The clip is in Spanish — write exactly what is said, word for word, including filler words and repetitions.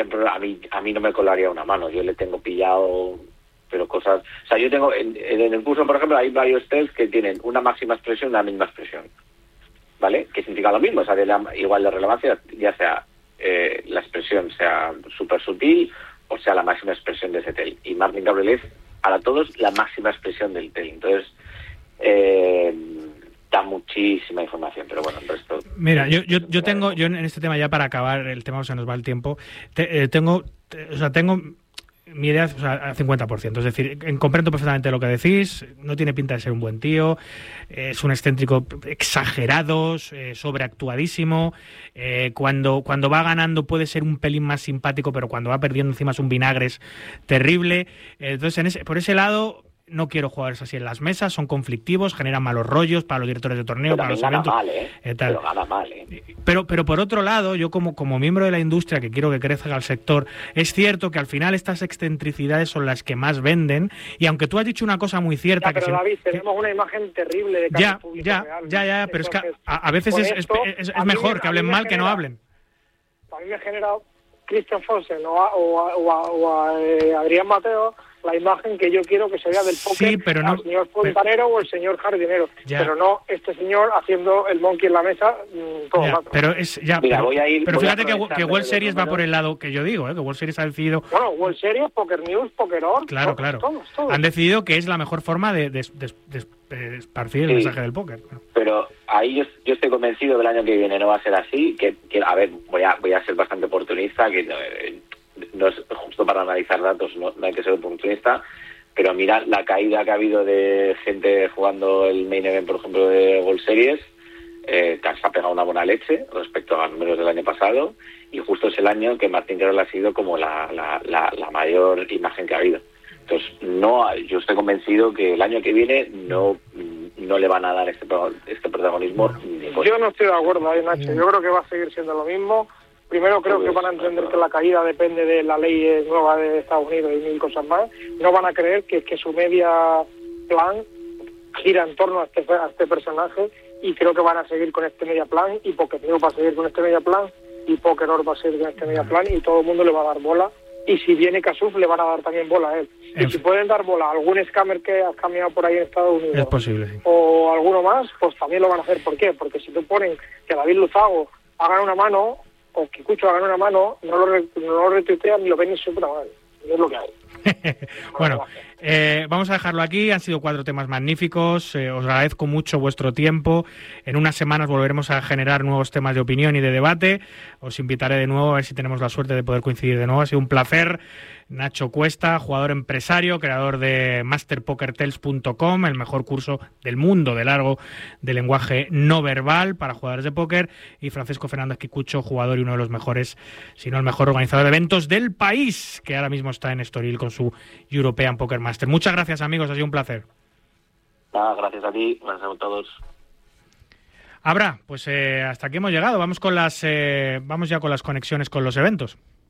a mí a mí no me colaría una mano, yo le tengo pillado, pero cosas, o sea, yo tengo en, en el curso, por ejemplo, hay varios tests que tienen una máxima expresión y una mínima expresión, ¿vale? Que significa lo mismo, o sea, de la, igual de relevancia, ya sea eh, la expresión sea súper sutil o sea la máxima expresión de ese tel. Y Martin Cabrel es para todos la máxima expresión del tel. Entonces, eh, da muchísima información, pero bueno, el resto... Mira, yo, yo, yo tengo, yo en este tema ya para acabar el tema, o sea, nos va el tiempo, te, eh, tengo, te, o sea, tengo... mi idea es, o sea, al cincuenta por ciento, es decir, comprendo perfectamente lo que decís, no tiene pinta de ser un buen tío, es un excéntrico exagerado, eh, sobreactuadísimo, eh, cuando, cuando va ganando puede ser un pelín más simpático, pero cuando va perdiendo encima es un vinagre terrible, entonces en ese, por ese lado... no quiero jugadores así en las mesas, son conflictivos, generan malos rollos para los directores de torneo, pero para los gana eventos. Mal, ¿eh? Eh, tal. Pero gana mal, ¿eh? Pero, pero por otro lado, yo como, como miembro de la industria que quiero que crezca el sector, es cierto que al final estas excentricidades son las que más venden, y aunque tú has dicho una cosa muy cierta... Ya, pero que David, que, tenemos una imagen terrible de cara ya, al público ya, real. ya, ya, pero Entonces, es que a, a veces es, esto, es, es, a es mejor mí, que hablen mal genera, que no hablen. A mí me genera Christian Fossen o a, o a, o a, o a eh, Adrián Mateo la imagen que yo quiero que se vea del póker, sí, pero no, al señor fontanero pero, o el señor jardinero, ya. Pero no este señor haciendo el monkey en la mesa todo ya, rato. Pero es ya, Mira, pero, voy a ir, pero voy fíjate a que, que World Series va por el lado que yo digo, ¿eh? Que World Series ha decidido... Bueno, World Series, Poker News, Pokeror... Claro, todos, claro. Todos, todos. Han decidido que es la mejor forma de, de, de, de, de esparcir el sí. mensaje del póker. Pero ahí yo, yo estoy convencido que el año que viene no va a ser así, que, que a ver, voy a voy a ser bastante oportunista, que no, no es justo para analizar datos, no, no hay que ser oportunista, pero mira la caída que ha habido de gente jugando el main event, por ejemplo, de World Series, eh, que se ha pegado una buena leche respecto a los números del año pasado, y justo es el año que Martin Cabrel ha sido como la, la, la, la mayor imagen que ha habido. Entonces, no, yo estoy convencido que el año que viene no no le van a dar este, este protagonismo. Bueno, yo no estoy de acuerdo ahí, Nacho. Yo creo que va a seguir siendo lo mismo. Primero creo que van a entender que la caída depende de la ley nueva de Estados Unidos y mil cosas más. No van a creer que, que su media plan gira en torno a este, a este personaje, y creo que van a seguir con este media plan, y Poker News va a seguir con este media plan, y Pokeror va a seguir con este media plan, y todo el mundo le va a dar bola. Y si viene Kasuf, le van a dar también bola a él. Y si pueden dar bola a algún scammer que ha cambiado por ahí en Estados Unidos, es posible, sí. O alguno más, pues también lo van a hacer. ¿Por qué? Porque si tú ponen que David Luzago haga una mano, o que Cucho haga una mano, no lo, re, no lo retuitean ni lo ven ni su puta madre. Es lo que hay. Bueno, eh, vamos a dejarlo aquí. Han sido cuatro temas magníficos. Eh, os agradezco mucho vuestro tiempo. En unas semanas volveremos a generar nuevos temas de opinión y de debate. Os invitaré de nuevo a ver si tenemos la suerte de poder coincidir de nuevo. Ha sido un placer. Nacho Cuesta, jugador empresario, creador de master poker tales punto com, el mejor curso del mundo de largo de lenguaje no verbal para jugadores de póker, y Francisco Fernández Kikucho, jugador y uno de los mejores, si no el mejor organizador de eventos del país, que ahora mismo está en Estoril con su European Poker Master. Muchas gracias, amigos, ha sido un placer. Nada, gracias a ti, gracias a todos. Abra, pues eh, hasta aquí hemos llegado. Vamos con las, eh, vamos ya con las conexiones con los eventos.